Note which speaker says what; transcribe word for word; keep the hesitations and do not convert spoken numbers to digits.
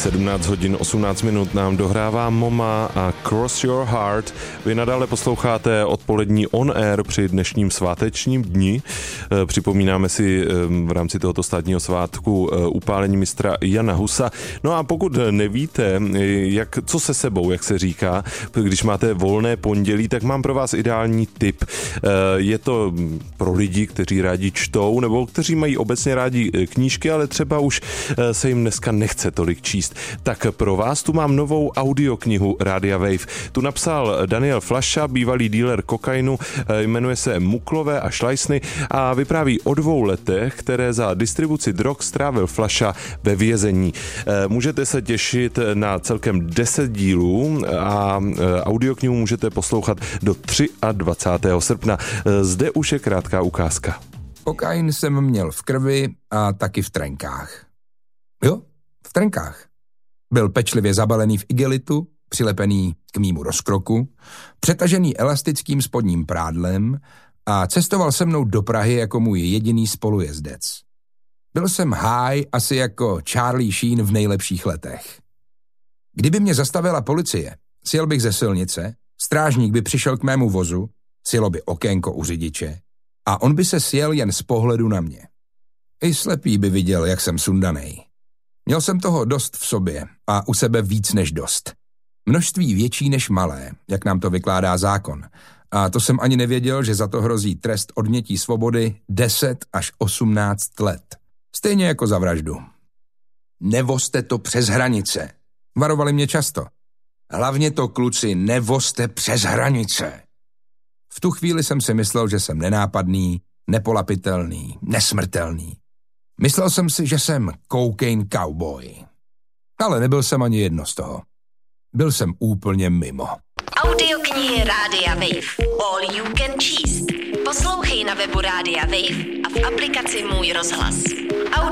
Speaker 1: sedmnáct hodin osmnáct minut nám dohrává Moma a Cross Your Heart. Vy nadále posloucháte odpolední On Air při dnešním svátečním dni. Připomínáme si v rámci tohoto státního svátku upálení mistra Jana Husa. No a pokud nevíte, jak, co se sebou, jak se říká, když máte volné pondělí, tak mám pro vás ideální tip. Je to pro lidi, kteří rádi čtou, nebo kteří mají obecně rádi knížky, ale třeba už se jim dneska nechce tolik číst. Tak pro vás tu mám novou audioknihu Rádia Wave. Tu napsal Daniel Flaša, bývalý dealer kokainu, jmenuje se Muklové a šlajsny a vypráví o dvou letech, které za distribuci drog strávil Flaša ve vězení. Můžete se těšit na celkem deset dílů a audioknihu můžete poslouchat do dvacátého třetího srpna. Zde už je krátká ukázka.
Speaker 2: Kokain jsem měl v krvi a taky v trenkách. Jo, v trenkách. Byl pečlivě zabalený v igelitu, přilepený k mýmu rozkroku, přetažený elastickým spodním prádlem a cestoval se mnou do Prahy jako můj jediný spolujezdec. Byl jsem high asi jako Charlie Sheen v nejlepších letech. Kdyby mě zastavila policie, sjel bych ze silnice, strážník by přišel k mému vozu, sjelo by okénko u řidiče a on by se sjel jen z pohledu na mě. I slepý by viděl, jak jsem sundanej. Měl jsem toho dost v sobě a u sebe víc než dost. Množství větší než malé, jak nám to vykládá zákon. A to jsem ani nevěděl, že za to hrozí trest odnětí svobody deset až osmnáct let. Stejně jako za vraždu. Nevozte to přes hranice. Varovali mě často. Hlavně to, kluci, nevozte přes hranice. V tu chvíli jsem si myslel, že jsem nenápadný, nepolapitelný, nesmrtelný. Myslel jsem si, že jsem cocaine cowboy. Ale nebyl jsem ani jedno z toho. Byl jsem úplně mimo.
Speaker 3: Audioknihy Rádia Wave. All you can číst. Poslouchej na webu Rádia Wave a v aplikaci Můj rozhlas. Audio